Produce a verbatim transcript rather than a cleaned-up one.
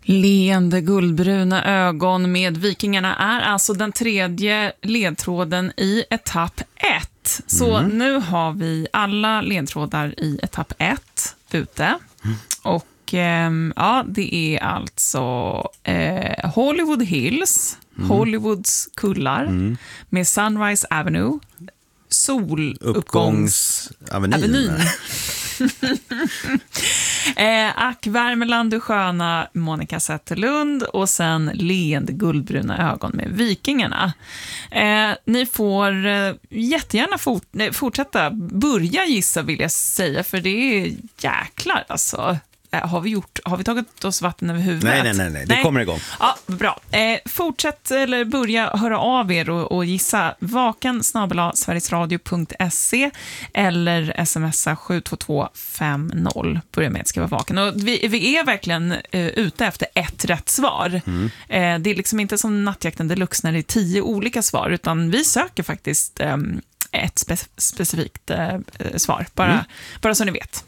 Leende guldbruna ögon med vikingarna är alltså den tredje ledtråden i etapp ett. Så mm. nu har vi alla ledtrådar i etapp ett ute. Mm. Och eh, ja, det är alltså eh, Hollywood Hills, mm. Hollywoods kullar mm. med Sunrise Avenue, Soluppgångsavenyn. eh, Ack Värmeland, du sköna, Monica Zetterlund och sen Leende guldbruna ögon med vikingarna. Eh, ni får eh, jättegärna fort, nej, fortsätta börja gissa, vill jag säga, för det är jäklar alltså. Har vi, gjort, har vi tagit oss vatten över huvudet? Nej, nej, nej, nej. det nej. kommer igång. Ja, bra. Eh, fortsätt eller börja höra av er och, och gissa vaken snabel-a sverigesradio punkt se eller smsa sju två två fem noll. Börja med att skriva vaken. Och vi, vi är verkligen eh, ute efter ett rätt svar. Mm. Eh, det är liksom inte som Nattjakten Deluxe när det är tio olika svar, utan vi söker faktiskt eh, ett spe- specifikt eh, svar. Bara, mm. bara så ni vet.